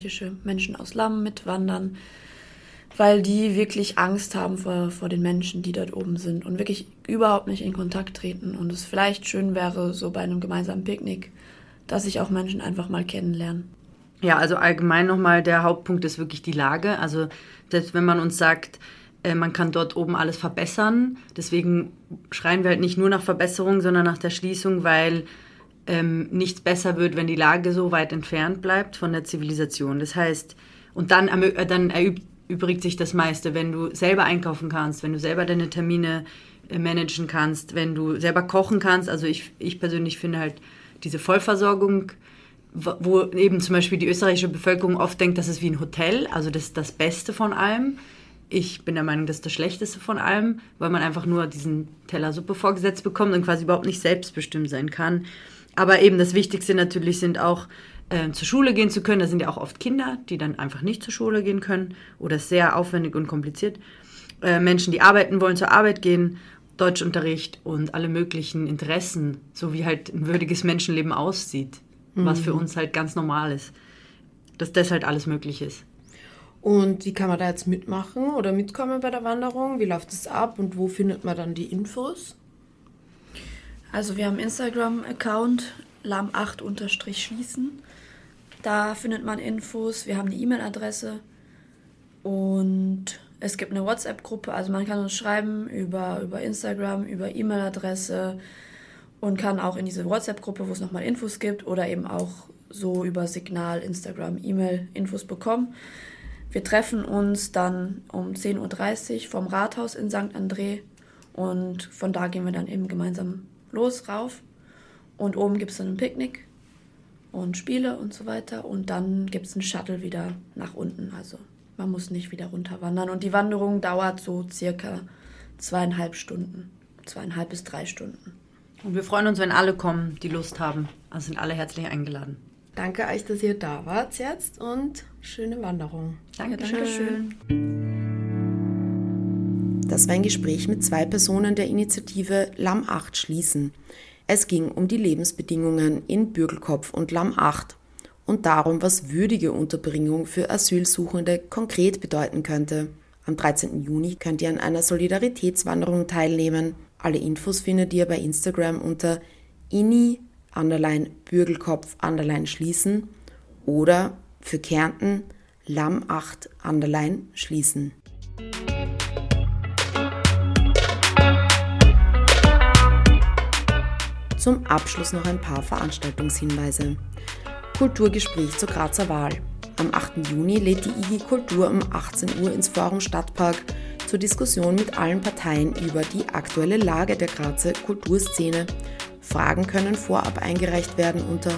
Menschen aus Lamm mitwandern, weil die wirklich Angst haben vor den Menschen, die dort oben sind und wirklich überhaupt nicht in Kontakt treten. Und es vielleicht schön wäre, so bei einem gemeinsamen Picknick, dass sich auch Menschen einfach mal kennenlernen. Ja, also allgemein nochmal, der Hauptpunkt ist wirklich die Lage. Also selbst wenn man uns sagt, man kann dort oben alles verbessern, deswegen schreien wir halt nicht nur nach Verbesserung, sondern nach der Schließung, weil nichts besser wird, wenn die Lage so weit entfernt bleibt von der Zivilisation. Das heißt, und dann erübrigt sich das meiste, wenn du selber einkaufen kannst, wenn du selber deine Termine managen kannst, wenn du selber kochen kannst. Also ich persönlich finde halt diese Vollversorgung, wo eben zum Beispiel die österreichische Bevölkerung oft denkt, das ist wie ein Hotel, also das ist das Beste von allem. Ich bin der Meinung, das ist das Schlechteste von allem, weil man einfach nur diesen Teller Suppe vorgesetzt bekommt und quasi überhaupt nicht selbstbestimmt sein kann. Aber eben das Wichtigste natürlich sind auch, zur Schule gehen zu können. Da sind ja auch oft Kinder, die dann einfach nicht zur Schule gehen können oder sehr aufwendig und kompliziert. Menschen, die arbeiten wollen, zur Arbeit gehen, Deutschunterricht und alle möglichen Interessen, so wie halt ein würdiges Menschenleben aussieht, was für uns halt ganz normal ist, dass das halt alles möglich ist. Und wie kann man da jetzt mitmachen oder mitkommen bei der Wanderung? Wie läuft es ab und wo findet man dann die Infos? Also wir haben einen Instagram-Account, lamm8_schließen. Da findet man Infos. Wir haben eine E-Mail-Adresse und es gibt eine WhatsApp-Gruppe. Also man kann uns schreiben über Instagram, über E-Mail-Adresse und kann auch in diese WhatsApp-Gruppe, wo es nochmal Infos gibt oder eben auch so über Signal, Instagram, E-Mail Infos bekommen. Wir treffen uns dann um 10:30 Uhr vom Rathaus in St. André und von da gehen wir dann eben gemeinsam rauf und oben gibt es dann ein Picknick und Spiele und so weiter und dann gibt es einen Shuttle wieder nach unten, also man muss nicht wieder runter wandern und die Wanderung dauert so circa 2,5 bis 3 Stunden. Und wir freuen uns, wenn alle kommen, die Lust haben, also sind alle herzlich eingeladen. Danke euch, dass ihr da wart jetzt und schöne Wanderung. Dankeschön. Das war ein Gespräch mit 2 Personen der Initiative Lamm8 schließen. Es ging um die Lebensbedingungen in Bürgelkopf und Lamm8 und darum, was würdige Unterbringung für Asylsuchende konkret bedeuten könnte. Am 13. Juni könnt ihr an einer Solidaritätswanderung teilnehmen. Alle Infos findet ihr bei Instagram unter ini_Bürgelkopf_schließen oder für Kärnten Lamm8_schließen. Zum Abschluss noch ein paar Veranstaltungshinweise. Kulturgespräch zur Grazer Wahl. Am 8. Juni lädt die IG Kultur um 18 Uhr ins Forum Stadtpark zur Diskussion mit allen Parteien über die aktuelle Lage der Grazer Kulturszene. Fragen können vorab eingereicht werden unter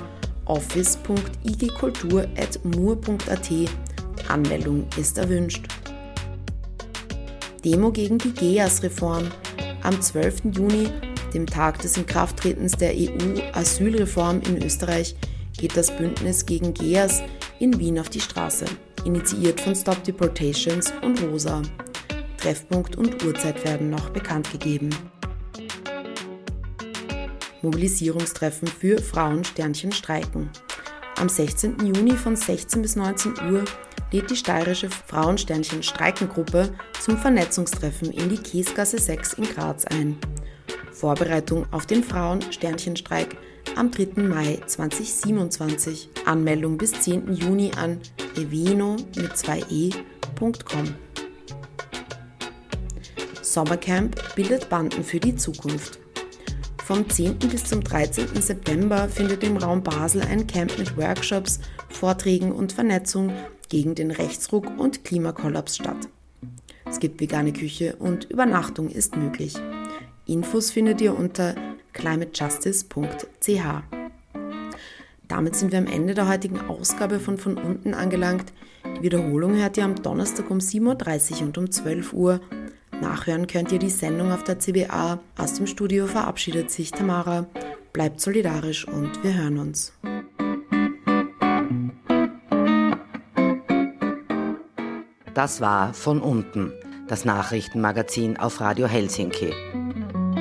office.igkultur@mur.at. Anmeldung ist erwünscht. Demo gegen die GEAS-Reform. Am 12. Juni, dem Tag des Inkrafttretens der EU-Asylreform in Österreich, geht das Bündnis gegen GEAS in Wien auf die Straße, initiiert von Stop Deportations und Rosa. Treffpunkt und Uhrzeit werden noch bekannt gegeben. Mobilisierungstreffen für Frauen streiken. Am 16. Juni von 16 bis 19 Uhr lädt die steirische Frauen-Streikengruppe zum Vernetzungstreffen in die Käsgasse 6 in Graz ein. Vorbereitung auf den Frauen-Streik am 3. Mai 2027. Anmeldung bis 10. Juni an eveno.com. Sommercamp bildet Banden für die Zukunft. Vom 10. bis zum 13. September findet im Raum Basel ein Camp mit Workshops, Vorträgen und Vernetzung gegen den Rechtsruck und Klimakollaps statt. Es gibt vegane Küche und Übernachtung ist möglich. Infos findet ihr unter climatejustice.ch. Damit sind wir am Ende der heutigen Ausgabe von unten angelangt. Die Wiederholung hört ihr am Donnerstag um 7:30 Uhr und um 12 Uhr. Nachhören könnt ihr die Sendung auf der CBA. Aus dem Studio verabschiedet sich Tamara. Bleibt solidarisch und wir hören uns. Das war von unten, das Nachrichtenmagazin auf Radio Helsinki.